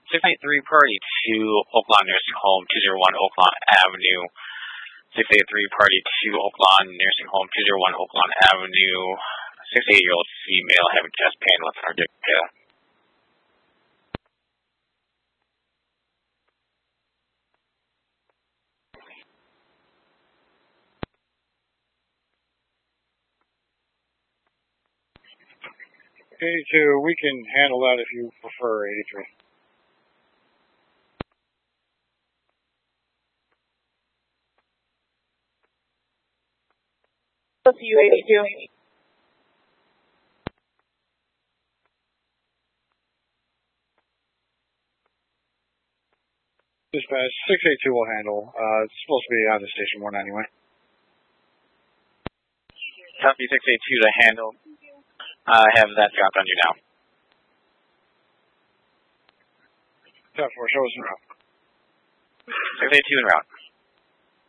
683 Party to Oaklawn Nursing Home, 201 Oaklawn Avenue. 683 Party to Oaklawn Nursing Home, 201 Oaklawn Avenue. 68-year-old female having chest pain, lethargic, pale. We can handle that if you prefer, 83. You 82. Dispatch 682 will handle. It's supposed to be out of station 1 anyway. Copy 682 to handle. I have that dropped on you now. Top 4, show us en route. 682 en route.